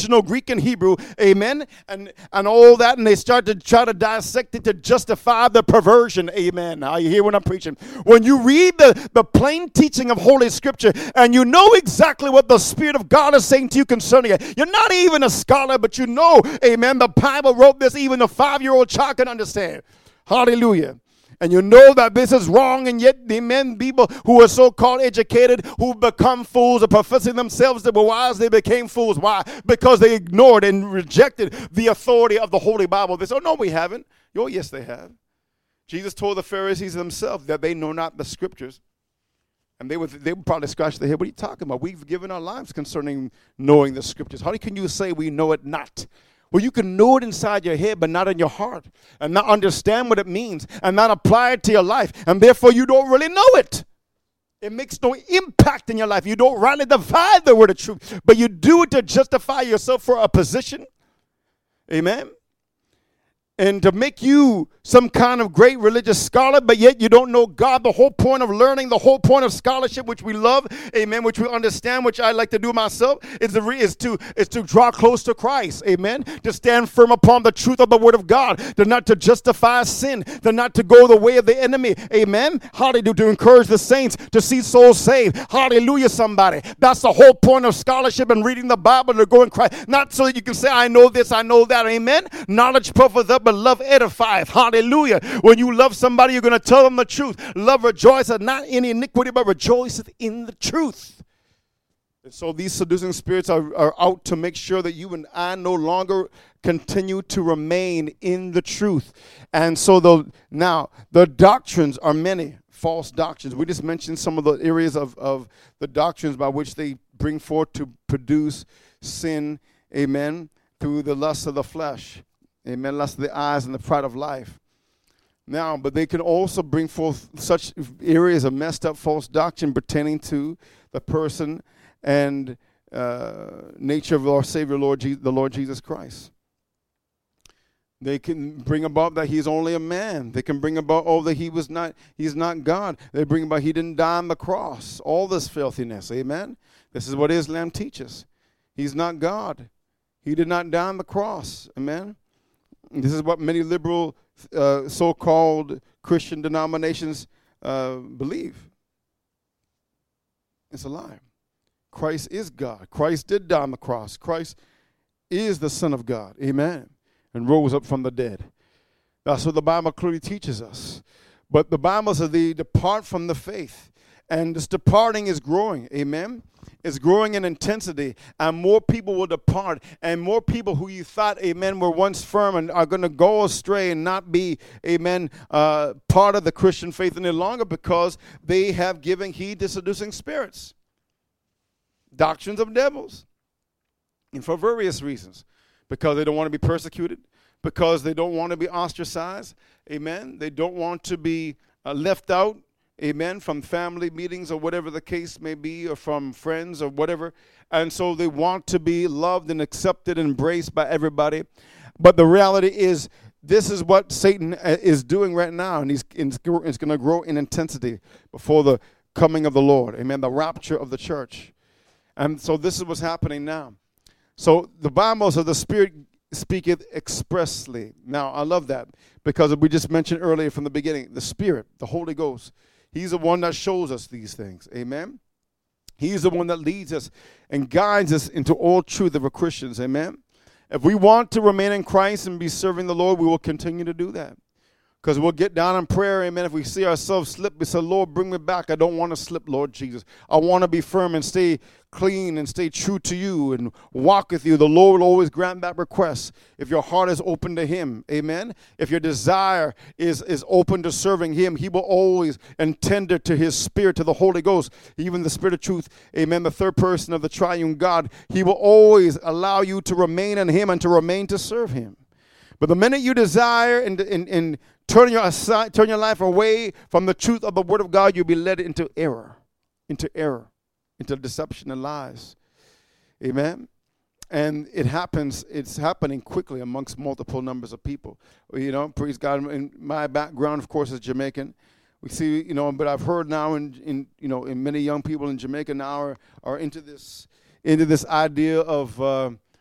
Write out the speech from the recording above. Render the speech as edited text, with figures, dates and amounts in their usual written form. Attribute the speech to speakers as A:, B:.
A: original Greek and Hebrew, amen, and all that, and they start to try to dissect it to justify the perversion, amen. Now you hear what I'm preaching. When you read the plain teaching of Holy Scripture and you know exactly what the Spirit of God is saying to you concerning it, you're not even a scholar, but you know, amen, the Bible wrote this, even a 5-year-old child can understand. Hallelujah. And you know that this is wrong, and yet the men, people who are so-called educated, who become fools, or professing themselves to be wise, they became fools. Why? Because they ignored and rejected the authority of the Holy Bible. They said, oh, no, we haven't. Oh, yes, they have. Jesus told the Pharisees themselves that they know not the Scriptures. And they would probably scratch their head. What are you talking about? We've given our lives concerning knowing the Scriptures. How can you say we know it not? Well, you can know it inside your head, but not in your heart, and not understand what it means, and not apply it to your life, and therefore you don't really know it. It makes no impact in your life. You don't rightly divide the word of truth, but you do it to justify yourself for a position. Amen. And to make you some kind of great religious scholar, but yet you don't know God. The whole point of learning, the whole point of scholarship, which we love, amen, which we understand, which I like to do myself, is to draw close to Christ, amen, to stand firm upon the truth of the Word of God, to not to justify sin, to not to go the way of the enemy, amen, hallelujah, to encourage the saints to see souls saved, hallelujah, somebody. That's the whole point of scholarship and reading the Bible, to go in Christ, not so that you can say, I know this, I know that, amen. Knowledge puffeth up, but love edifieth. Hallelujah. When you love somebody, you're going to tell them the truth. Love rejoiceth not in iniquity, but rejoiceth in the truth. And so these seducing spirits are out to make sure that you and I no longer continue to remain in the truth. And so the doctrines are many, false doctrines. We just mentioned some of the areas of the doctrines by which they bring forth to produce sin, amen, through the lust of the flesh. Amen. Lust of the eyes and the pride of life. Now, but they can also bring forth such areas of messed up false doctrine pertaining to the person and nature of our Savior, the Lord Jesus Christ. They can bring about that he's only a man. They can bring about, that he's not God. They bring about he didn't die on the cross. All this filthiness. Amen. This is what Islam teaches. He's not God. He did not die on the cross. Amen. This is what many liberal so-called Christian denominations believe. It's a lie. Christ is God. Christ did die on the cross. Christ is the Son of God. Amen. And rose up from the dead. That's what the Bible clearly teaches us. But the Bible says they depart from the faith. And this departing is growing. Amen. It's growing in intensity, and more people will depart, and more people who you thought, amen, were once firm and are going to go astray and not be, amen, part of the Christian faith any longer because they have given heed to seducing spirits, doctrines of devils, and for various reasons, because they don't want to be persecuted, because they don't want to be ostracized, amen, they don't want to be left out, amen, from family meetings or whatever the case may be, or from friends or whatever. And so they want to be loved and accepted and embraced by everybody. But the reality is, this is what Satan is doing right now, and it's going to grow in intensity before the coming of the Lord. Amen, the rapture of the church. And so this is what's happening now. So the Bible says the Spirit speaketh expressly. Now, I love that because we just mentioned earlier from the beginning, the Spirit, the Holy Ghost. He's the one that shows us these things. Amen. He's the one that leads us and guides us into all truth of our Christians. Amen. If we want to remain in Christ and be serving the Lord, we will continue to do that. Because we'll get down in prayer, amen. If we see ourselves slip, we say, Lord, bring me back. I don't want to slip, Lord Jesus. I want to be firm and stay clean and stay true to you and walk with you. The Lord will always grant that request if your heart is open to him, amen. If your desire is open to serving him, he will always and tender to his Spirit, to the Holy Ghost, even the Spirit of truth, amen, the third person of the triune God. He will always allow you to remain in him and to remain to serve him. But the minute you desire and turn your life away from the truth of the Word of God, you'll be led into error, into deception and lies. Amen? And it's happening quickly amongst multiple numbers of people. You know, praise God. In my background, of course, is Jamaican. We see, you know, but I've heard now in many young people in Jamaica now are into this idea of